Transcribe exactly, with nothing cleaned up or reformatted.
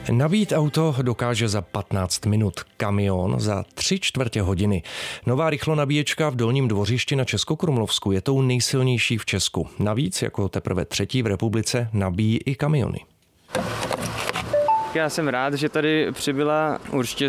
Nabít auto dokáže za patnáct minut, kamion za tři čtvrtě hodiny. Nová rychlonabíječka v Dolním Dvořišti na Českokrumlovsku je tou nejsilnější v Česku. Navíc jako teprve třetí v republice nabíjí i kamiony. Já jsem rád, že tady přibyla. Určitě